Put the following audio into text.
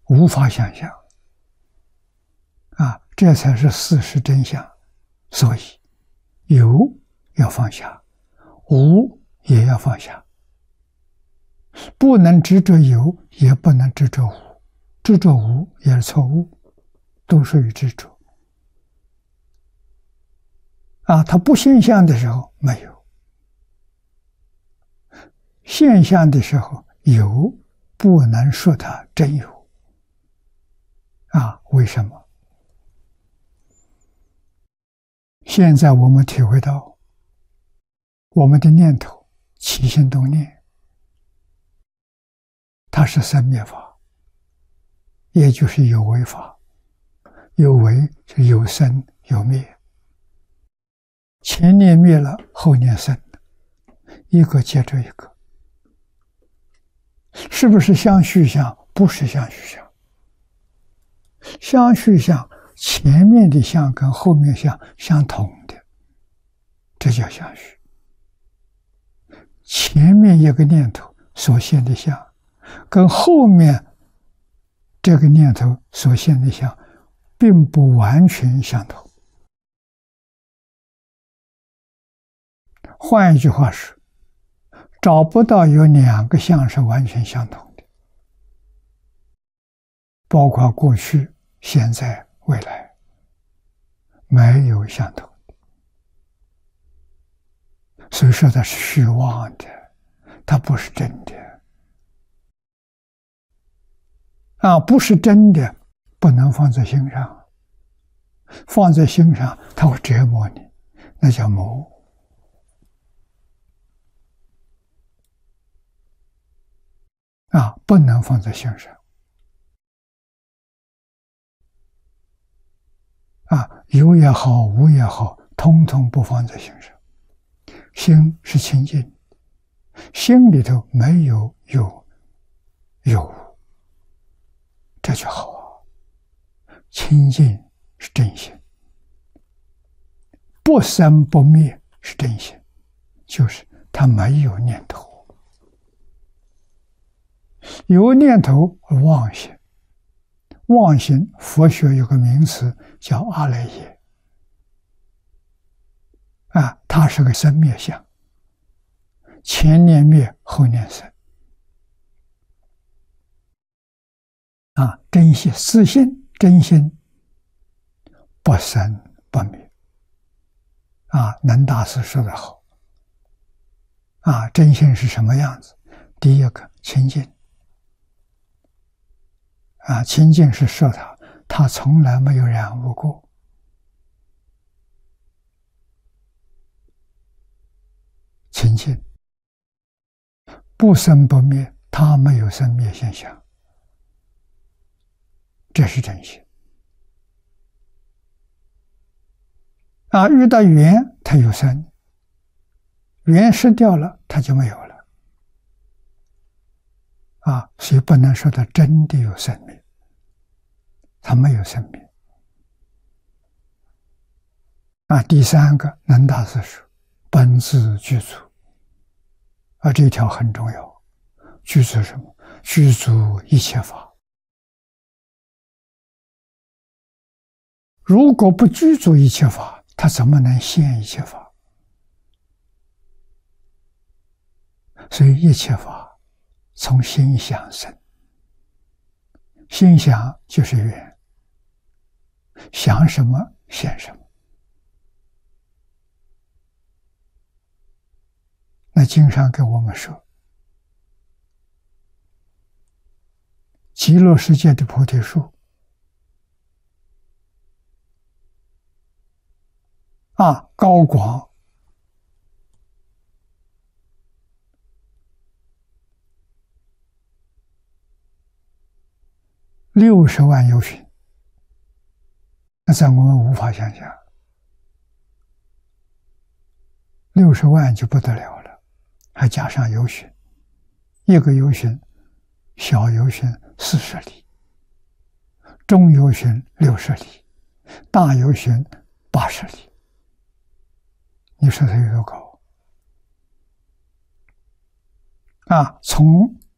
无法想象啊，这才是事实真相。所以有要放下，无也要放下，不能执着有，也不能执着无，执着无也是错误，都属于执着啊。它不现象的时候没有，现象的时候有，不能说它真有啊。为什么？现在我们体会到，我们的念头起心动念，它是生灭法，也就是有为法。有为就有生有灭，前念灭了，后念生，一个接着一个，是不是相续相？不是相续相。相续相，前面的相跟后面相相同的，这叫相续。前面一个念头所现的相，跟后面这个念头所现的相，并不完全相同。换一句话是，找不到有两个相是完全相同的，包括过去、现在、未来，没有相同的。所以说它是虚妄的，它不是真的啊，不是真的，不能放在心上，放在心上它会折磨你，那叫魔啊，不能放在心上啊，有也好，无也好，统统不放在心上。心是清净，心里头没有有，这就好啊。清净是真心，不生不灭是真心，就是它没有念头。有念头妄心，妄心佛学有个名词叫阿赖耶啊，它是个生灭相，前念灭，后念生啊。真心自信，真心不生不灭啊。能大师说得好啊，真心是什么样子？第一个清净啊，清净是说他从来没有染污过，清净不生不灭，他没有生灭现象，这是真心啊。遇到缘它有生，缘失掉了它就没有了啊，所以不能说它真的有生灭，它没有生灭啊。第三个，能大师说本自具足啊，这一条很重要。具足什么？具足一切法。如果不具足一切法，他怎么能现一切法？所以一切法从心想生，心想就是缘，想什么现什么。那经上给我们说，极乐世界的菩提树啊，高广60万由旬，那在我们无法想象，60万就不得了了，还加上由旬，一个由旬，小由旬40里，中由旬60里，大由旬80里，你说它有多高啊？从